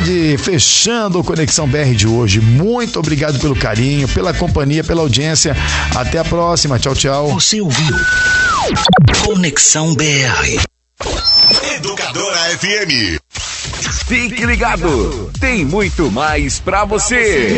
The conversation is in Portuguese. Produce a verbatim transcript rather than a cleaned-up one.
Andrade, fechando o Conexão B R de hoje. Muito obrigado pelo carinho, pela companhia, pela audiência. Até a próxima. Tchau, tchau. Você ouviu Conexão B R. Educadora F M. Fique ligado, tem muito mais pra você.